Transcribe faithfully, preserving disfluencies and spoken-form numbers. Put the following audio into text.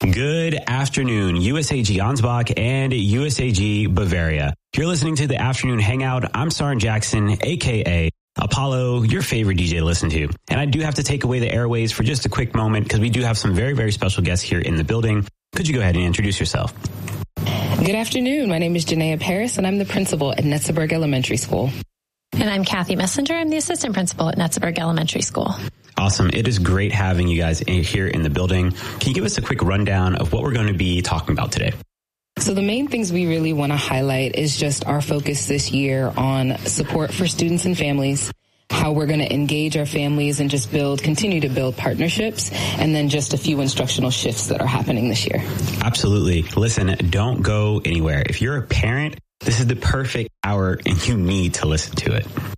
Good afternoon, U S A G Ansbach and U S A G Bavaria. You're listening to the Afternoon Hangout. I'm Sarin Jackson, a k a. Apollo, your favorite D J to listen to. And I do have to take away the airways for just a quick moment because we do have some very, very special guests here in the building. Could you go ahead and introduce yourself? Good afternoon. My name is Janaea Paris, and I'm the principal at Netzeburg Elementary School. And I'm Kathy Messenger. I'm the assistant principal at Netzeburg Elementary School. Awesome. It is great having you guys in, here in the building. Can you give us a quick rundown of what we're going to be talking about today? So the main things we really want to highlight is just our focus this year on support for students and families, how we're going to engage our families and just build, continue to build partnerships, and then just a few instructional shifts that are happening this year. Absolutely. Listen, don't go anywhere. If you're a parent, this is the perfect hour and you need to listen to it.